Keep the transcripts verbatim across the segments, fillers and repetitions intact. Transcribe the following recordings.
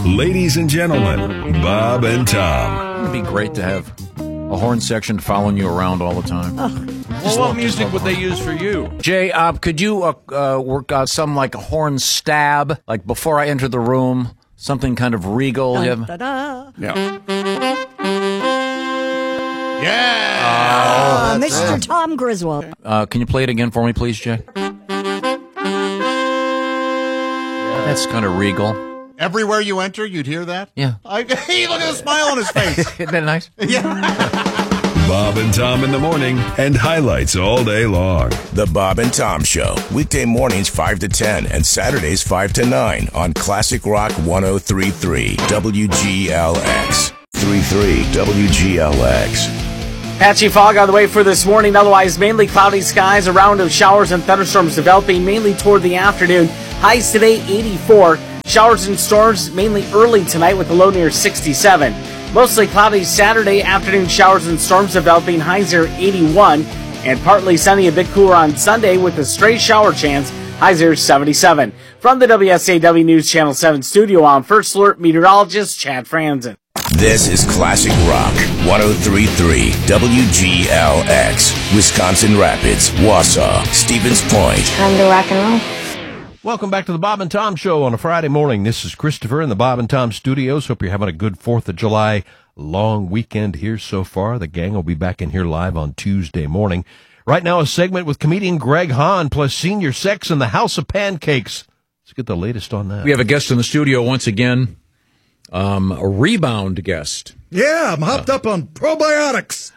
Ladies and gentlemen, Bob and Tom. It'd be great to have a horn section following you around all the time. Oh. Well, what music would they use for you? Jay, uh, could you uh, uh, work out some like a horn stab, like before I enter the room, something kind of regal? Dun, You have- da, da. Yeah. Yeah. Yeah. Uh, Mister Tom Griswold. Uh, can you play it again for me, please, Jay? That's kind of regal. Everywhere you enter, you'd hear that? Yeah. I, hey, look at the smile on his face. Isn't that nice? Yeah. Bob and Tom in the morning and highlights all day long. The Bob and Tom Show, weekday mornings five to ten and Saturdays five to nine on Classic Rock one oh three point three W G L X. three three W G L X. Patchy fog on the way for this morning. Otherwise, mainly cloudy skies. A round of showers and thunderstorms developing mainly toward the afternoon. Highs today, eighty-four. Showers and storms mainly early tonight with a low near sixty-seven. Mostly cloudy Saturday afternoon. Showers and storms developing. Highs are eighty-one. And partly sunny, a bit cooler on Sunday with a stray shower chance. Highs are seventy-seven. From the W S A W News Channel seven studio, I'm First Alert meteorologist Chad Franzen. This is Classic Rock one oh three point three W G L X. Wisconsin Rapids, Wausau, Stevens Point. Time to rock and roll. Welcome back to the Bob and Tom Show on a Friday morning. This is Christopher in the Bob and Tom studios. Hope you're having a good fourth of July long weekend here so far. The gang will be back in here live on Tuesday morning. Right now, a segment with comedian Greg Hahn plus senior sex in the House of Pancakes. Let's get the latest on that. We have a guest in the studio once again, um, a rebound guest. Yeah, I'm hopped uh, up on probiotics.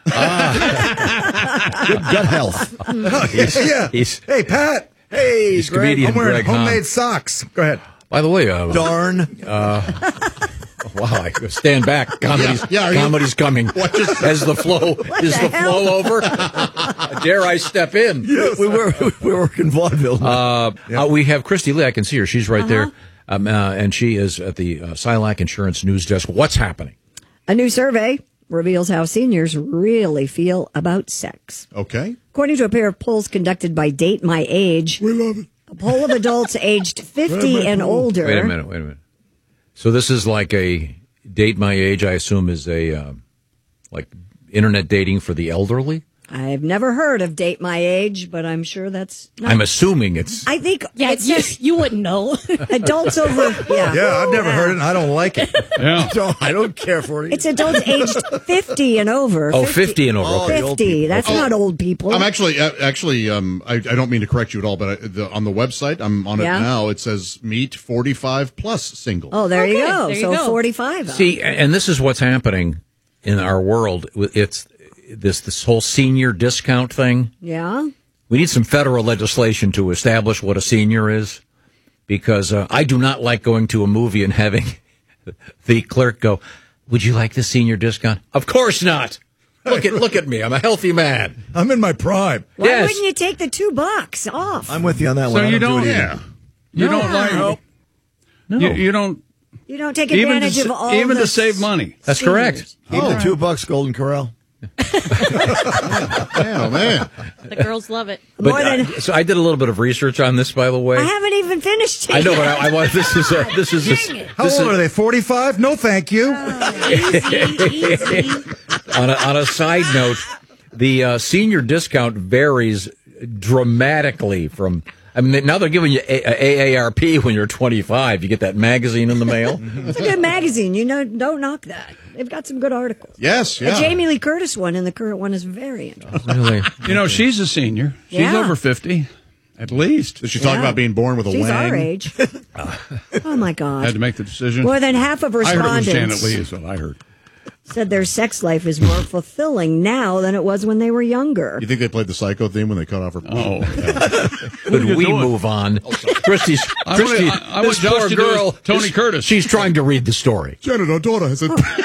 Ah. Good gut health. Oh, yeah, yeah. He's, hey, Pat. Hey, he's Greg. comedian I'm wearing Greg homemade Hahn. socks. Go ahead. By the way, uh, darn. Uh, wow, I stand back. Comedy's, yeah, yeah, comedy's coming. What just, As the flow is the, the flow over? Dare I step in? Yes, we were we were working vaudeville. Uh, yeah. uh, we have Christy Lee. I can see her. She's right Uh-huh. there, um, uh, and she is at the uh, Silac Insurance News Desk. What's happening? A new survey reveals how seniors really feel about sex. okay. According to a pair of polls conducted by Date My Age, We love it. a poll of adults aged fifty and older. Wait a minute. Wait a minute. So this is like a Date My Age. I assume is a uh, like internet dating for the elderly. I've never heard of Date My Age, but I'm sure that's not. I'm assuming it's. I think Yeah, it's you, just you wouldn't know. adults over. Yeah, Yeah, I've never heard it, and I don't like it. Yeah. So I don't care for it. It's adults aged fifty and over. Oh, fifty and over. Okay. fifty. That's Oh. not old people. I'm actually, uh, actually, um, I, I don't mean to correct you at all, but I, the, on the website, I'm on it Yeah? now. It says meet forty-five plus single. Oh, there you Okay, go. there you so go. forty-five. See, and this is what's happening in our world. It's this this whole senior discount thing. Yeah. We need some federal legislation to establish what a senior is, because uh, I do not like going to a movie and having the clerk go, "Would you like the senior discount?" Of course not. Look at look at me. I'm a healthy man. I'm in my prime. Why Yes. wouldn't you take the two bucks off? I'm with you on that So one. I you don't, don't, do it yeah. either. You No. don't like, No. No, you, you don't, You don't take even advantage to, of all even the to save money. that's seniors. correct. Even the two bucks Golden Corral. Oh, man. The girls love it. But More than- uh, so I did a little bit of research on this, by the way. I haven't even finished it. I know, but I, I want this is a, this is a, How this old is, are they? forty-five? No, thank you. Easy, easy. on a, on a side note, the uh, senior discount varies dramatically from. I mean, now they're giving you a- A A R P when you're twenty-five. You get that magazine in the mail. It's a good magazine. You know, don't knock that. They've got some good articles. Yes, yeah. The Jamie Lee Curtis one and the current one is very interesting. Really? You know, she's a senior. She's Yeah. over fifty, at least. Did she talk Yeah. about being born with a She's wang? our age. Oh, my Had God. to make the decision. More than half of I heard it was Janet respondents Lee is what I heard. said their sex life is more fulfilling now than it was when they were younger. You think they played the Psycho theme when they cut off her? Oh. Could you we doing? move on? Christy's, I Christy, want- I- I want this Josh poor to do girl, Tony is- Curtis. She's trying to read the story. Janet, our daughter has a...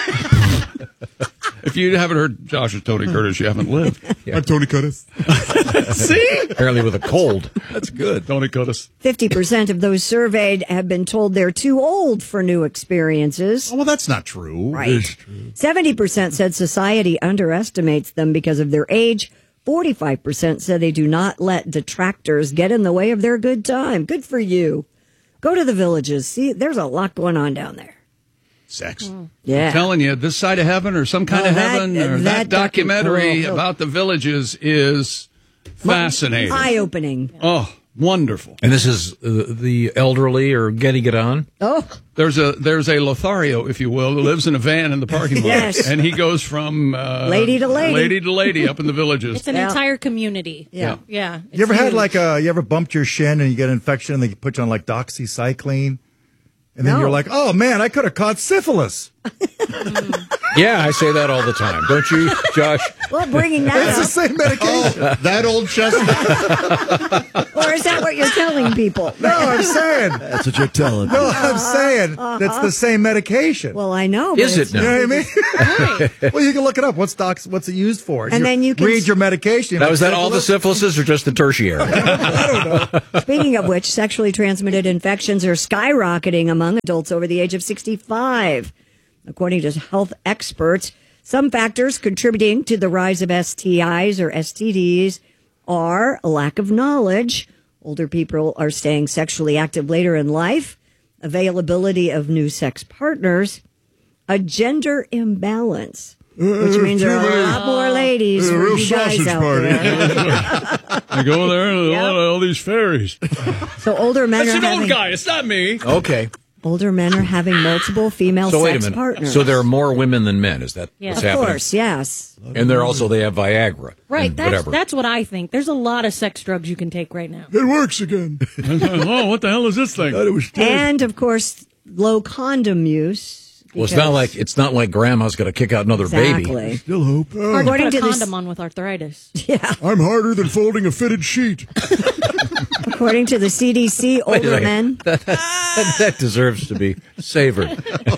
If you haven't heard Josh's Tony Curtis, you haven't lived. I'm Tony Curtis. See? Apparently with a cold. That's good. Tony Curtis. fifty percent of those surveyed have been told they're too old for new experiences. Oh, well, that's not true. Right. seventy percent said society underestimates them because of their age. forty-five percent said they do not let detractors get in the way of their good time. Good for you. Go to the villages. See, there's a lot going on down there. Sex. Yeah. I'm telling you, This Side of Heaven or Some Kind Oh, of that- Heaven or that that, documentary docu- oh, oh. about the villages is fascinating. Eye-opening. Oh, wonderful. And this is uh, the elderly or getting it on. Oh, There's a there's a Lothario, if you will, who lives in a van in the parking lot. Yes. And he goes from uh, Lady to lady. lady to lady up in the villages. It's an Yeah. entire community. yeah. Yeah. You ever it's had huge. like a, you ever bumped your shin and you get an infection and they put you on like doxycycline? And then No. you're like, oh man, I could have caught syphilis. Yeah, I say that all the time. Don't you, Josh? Well, bringing It's that the up. same medication. Oh, that old chestnut. Or is that what you're telling people? No, I'm saying. That's what you're telling me. No, I'm saying that's the same medication. Well, I know. Is but it it's- now? You know what I mean? Well, you can look it up. What's docs? What's it used for? And then you can read s- your medication. Now, is that all the syphilises or just the tertiary? Speaking of which, sexually transmitted infections are skyrocketing among adults over the age of sixty-five. According to health experts, some factors contributing to the rise of S T Is or S T Ds are a lack of knowledge. Older people are staying sexually active later in life, availability of new sex partners, a gender imbalance, which means there are a lot more ladies for you guys out there. I go there and Yep. all these fairies. So older men That's are an having old guy. It's not me. Okay. older men are having multiple female So wait a sex minute. partners. So there are more women than men. Is that Yeah. what's of happening? course, yes. And they're also they have Viagra. Right. and That's whatever. that's what I think. There's a lot of sex drugs you can take right now. It works again. Oh, what the hell is this thing? Thought it was And of course, low condom use. Well, it's not because- like it's not like grandma's going to kick out another baby. Exactly. Still hope. Hard to According put a to this- condom on with arthritis. Yeah. I'm harder than folding a fitted sheet. According to the C D C, Wait a older second. men. That, that, that deserves to be savored.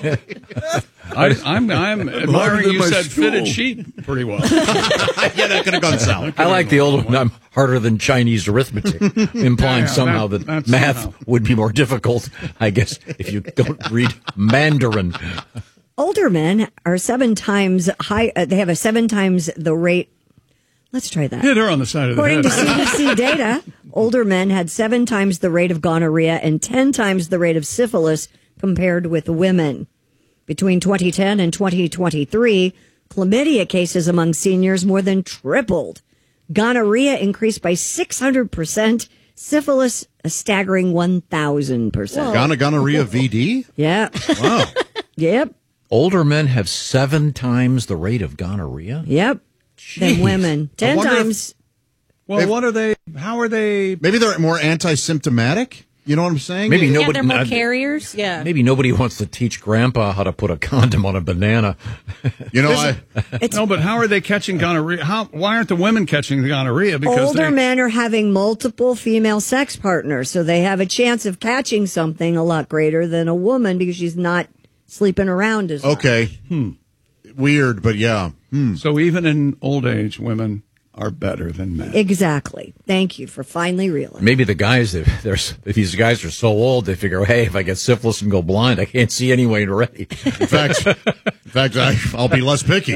I, I'm I'm admiring than you my said stool. fitted sheet pretty well. Yeah, that could have gone south. I like the old one. I'm harder than Chinese arithmetic, implying Yeah, somehow that- that, that's math somehow. would be more difficult, I guess, if you don't read Mandarin. Older men are seven times high. Uh, they have a seven times the rate. Let's try that. Hit her on the side of the According head. to C D C data, older men had seven times the rate of gonorrhea and ten times the rate of syphilis compared with women. Between twenty ten and twenty twenty-three, chlamydia cases among seniors more than tripled. Gonorrhea increased by six hundred percent. Syphilis, a staggering one thousand percent. Gono- gonorrhea V D? Yeah. Wow. Yep. Older men have seven times the rate of gonorrhea. Yep. Than Jeez. women. Ten wonder if- times. Well, what are they? How are they? Maybe they're more anti-symptomatic? You know what I'm saying? Maybe Yeah, nobody. they're more uh, carriers. Yeah. Maybe nobody wants to teach Grandpa how to put a condom on a banana. You know, I, No, but how are they catching gonorrhea? How? Why aren't the women catching the gonorrhea? Because Older they, men are having multiple female sex partners, so they have a chance of catching something a lot greater than a woman because she's not sleeping around as much. okay. Hmm. Weird, but yeah. Hmm. So even in old age, women are better than men. Exactly. Thank you for finally realizing. Maybe the guys, if, there's, if these guys are so old, they figure, hey, if I get syphilis and go blind, I can't see anyway already. In fact, in fact, I, I'll be less picky.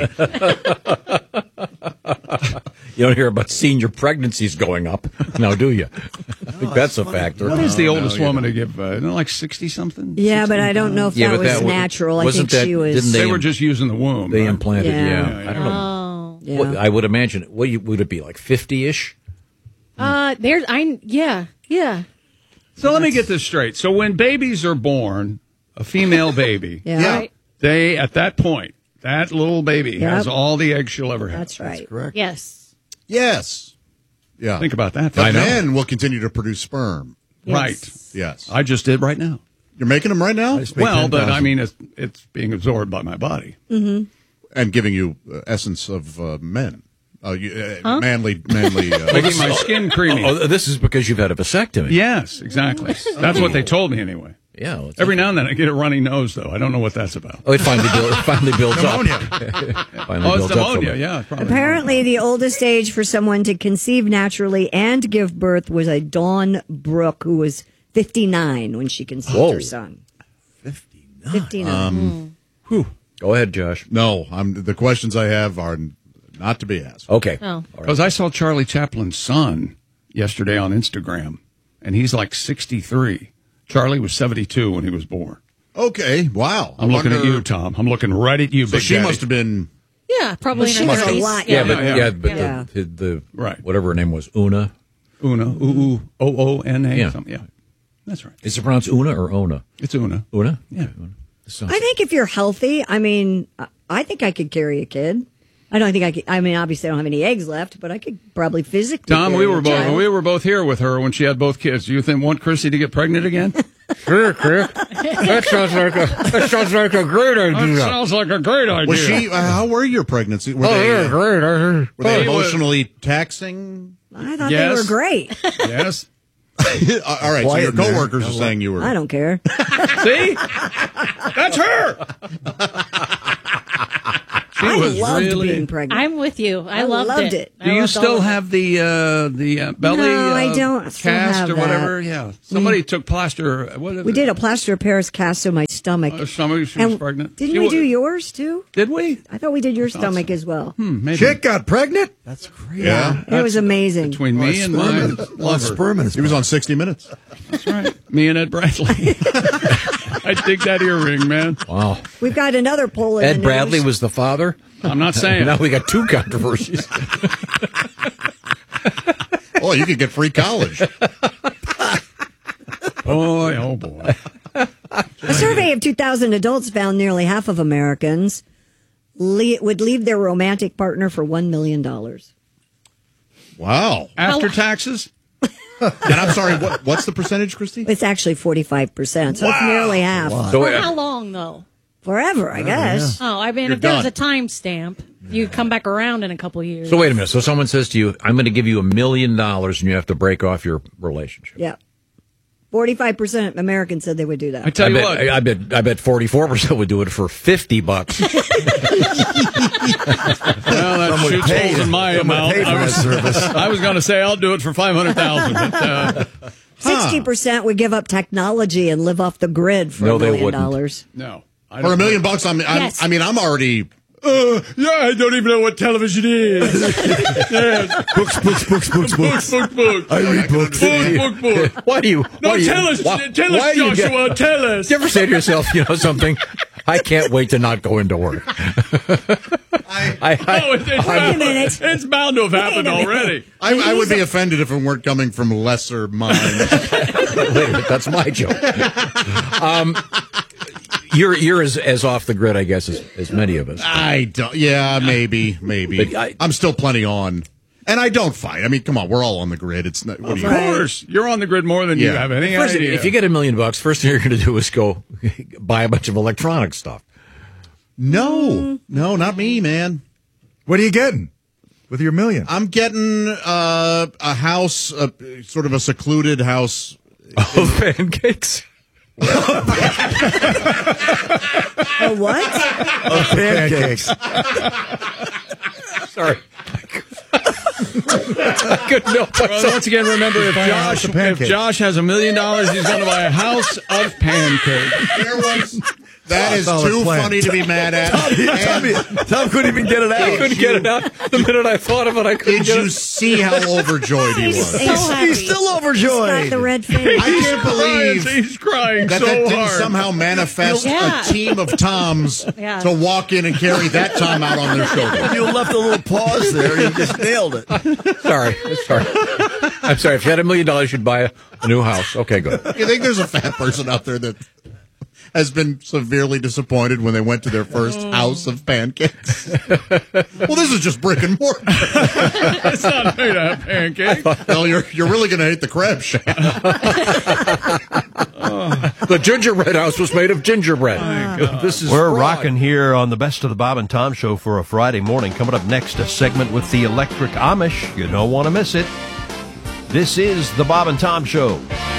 You don't hear about senior pregnancies going up now, do you? I think that's a factor. What is the oldest woman to give? Uh, isn't it like sixty something? Yeah, but I don't know if Yeah, that but was that wa- natural. I wasn't think that- she was. didn't They, They were im- just using the womb. They right? implanted, Yeah. yeah. Yeah, yeah. I don't know. Oh. Yeah. What, I would imagine, what you- would it be, like fifty-ish? Uh, there's I yeah yeah. So let me get this straight. So when babies are born, a female baby, yeah. Yeah. Right. they at that point, that little baby Yep. has all the eggs she'll ever have. That's right. Correct. Yes. Yes. Yeah. Think about that. But I know. men will continue to produce sperm. Right. Yes. I just did right now. You're making them right now? just made Well, but ten thousand. I mean, it's it's being absorbed by my body. And giving you uh, essence of uh, men. Uh, you, uh, Manly, manly. Uh, Making my skin creamy. Oh, this is because you've had a vasectomy. Yes, exactly. That's what they told me anyway. Yeah. well, it's- Every now and then I get a runny nose, though. I don't know what that's about. Oh, it finally, build, it finally builds up. Pneumonia. Finally Oh, it's builds up from pneumonia. it. Yeah, probably. Apparently, the oldest age for someone to conceive naturally and give birth was a Dawn Brooke, who was fifty-nine when she conceived Whoa. her son. fifty-nine. fifty-nine. Um, Go ahead, Josh. no, I'm, the questions I have are not to be asked. Okay. Oh. Because I saw Charlie Chaplin's son yesterday on Instagram, and he's like sixty-three. Charlie was seventy-two when he was born. Okay, wow. I'm I looking at wonder- you, Tom. I'm looking right at you, So Big she Daddy. must have been. Yeah, probably Well, in her she was a thirties. lot Yeah, younger. but yeah. yeah, but Yeah. The, the Right. whatever her name was, Una. Una, ooh, ooh, O O N A. Yeah. something. Yeah, that's right. Is it pronounced Una or Ona? It's Una. Una. Yeah. This sounds- I think if you're healthy, I mean, I- I think I could carry a kid. I don't think I could. I mean, obviously, I don't have any eggs left, but I could probably physically. Tom, carry we were a both child. we were both here with her when she had both kids. Do you think want Chrissy to get pregnant again? Sure, Chris. That sounds like a that sounds like a great That idea. sounds like a great idea. Was she? Uh, how were your pregnancy? Were Oh, they, yeah, uh, great. I heard. were they They were- emotionally taxing? I thought Yes. they were great. Yes. Uh, All right, so Quiet your in there. coworkers are saying you were. I don't care. See, that's her. She I was loved really. being pregnant. I'm with you. I, I loved, loved it. it. I Do you loved all still of it. have the uh, the uh, belly? No, I uh, don't still cast have or that. whatever. Yeah, somebody took plaster. What is we it? did a plaster of Paris cast on my stomach. Uh, somebody she was and pregnant. didn't She we wa- do yours too? Did we? I thought we did your thought stomach so. as well. Hmm, maybe. Chick got pregnant? That's great. Yeah, It was amazing. Between me and mine, Well, love her. sperm in his he was on sixty Minutes. That's right. Me and Ed Bradley. I dig that earring, man. Wow. We've got another poll. In Ed the Bradley news. was the father. I'm not saying. Now we got two controversies. Oh, you could get free college. Boy, oh boy. A survey of two thousand adults found nearly half of Americans le- would leave their romantic partner for one million dollars. Wow. After taxes? And I'm sorry, what, what's the percentage, Christy? It's actually forty-five percent, so it's nearly half. So, For uh, how long, though? Forever, I guess. Oh, I mean, You're if there was done. a time stamp, you come back around in a couple years. so wait a minute. So someone says to you, "I'm going to give you a million dollars, and you have to break off your relationship." Yeah. forty-five percent of Americans said they would do that. I tell I you bet, what. I, I bet. I bet forty-four percent would do it for fifty bucks. Well, that Some would shoots pay- holes in my some would amount. pay for I that was, service. I was going to say I'll do it for five hundred thousand. Uh, Sixty percent would give up technology and live off the grid for No, a they million wouldn't. dollars. no, I For don't a million bucks, I'm, I'm, Yes. I mean, I'm already. Uh, yeah, I don't even know what television is. yeah. Books, books, books, books, Book, books. book, book. I read books. Book, book, book. Why do you? No, why do you- tell us, why- tell why us, do you get- Joshua, tell us. Do you ever say to yourself, you know something? I can't wait to not go into work. I, I, Oh, it's, it's, Wait a bound, minute. it's bound to have happened Wait a minute. already. I, I would be offended if it weren't coming from lesser minds. wait a minute, that's my joke. Um, you're you're as, as off the grid, I guess, as, as many of us. I don't. Yeah, maybe, maybe. But I- I'm still plenty on, and I don't fight. I mean, come on, we're all on the grid. It's not. What do you? Of course, you're on the grid more than you Yeah. have any First, idea. if you get a million bucks, first thing you're going to do is go buy a bunch of electronic stuff. No, no, not me, man. What are you getting with your million? I'm getting uh, a house, uh, sort of a secluded house. Of pancakes. Oh, what? Of pancakes. Sorry. I couldn't help well, myself. once again, remember if Buy a house Josh of if pancakes. Josh has a million dollars, he's going to buy a house of pancakes. There was. That is Solid too plan. funny to be mad at. And Tom couldn't even get it I out. couldn't get it out. The minute I thought of it, I couldn't did get you it. see how overjoyed he He's was? so happy. He's still Got overjoyed. the red face. I can't believe He's crying that so that didn't hard. somehow manifest Yeah. a team of Toms Yeah. to walk in and carry that Tom out on their shoulders. You left a little pause there. You just nailed it. Sorry. Sorry. I'm sorry. If you had a million dollars, you'd buy a, a new house. Okay, good. You think there's a fat person out there that has been severely disappointed when they went to their first house of pancakes? Well, this is just brick and mortar. It's not made out of pancakes. Well, you're you're really going to hate the crab shack. The gingerbread house was made of gingerbread. This is We're fraud. rocking here on the Best of the Bob and Tom Show for a Friday morning. Coming up next, a segment with the Electric Amish. You don't want to miss it. This is the Bob and Tom Show.